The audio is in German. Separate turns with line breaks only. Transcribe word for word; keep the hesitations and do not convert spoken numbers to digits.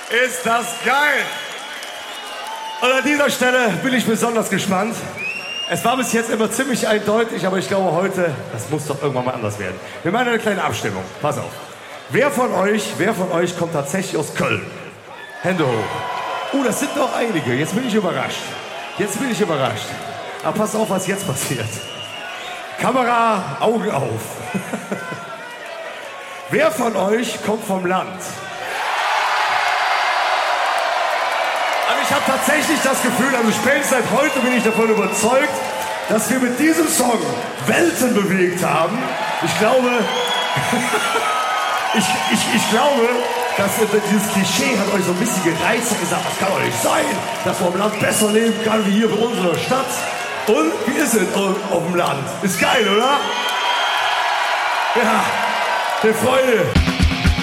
Ist das geil! Und an dieser Stelle bin ich besonders gespannt. Es war bis jetzt immer ziemlich eindeutig, aber ich glaube heute, das muss doch irgendwann mal anders werden. Wir machen eine kleine Abstimmung. Pass auf. Wer von euch, wer von euch kommt tatsächlich aus Köln? Hände hoch. Oh, das sind noch einige. Jetzt bin ich überrascht. Jetzt bin ich überrascht. Aber pass auf, was jetzt passiert. Kamera, Augen auf. Wer von euch kommt vom Land? Also ich habe tatsächlich das Gefühl, also spätestens seit heute bin ich davon überzeugt, dass wir mit diesem Song Welten bewegt haben. Ich glaube, ich, ich, ich glaube, dass dieses Klischee hat euch so ein bisschen gereizt und gesagt, das kann doch nicht sein, dass man im Land besser leben kann wie hier bei uns in der Stadt. Und wie ist es auf dem Land? Ist geil, oder? Ja, hey Freunde,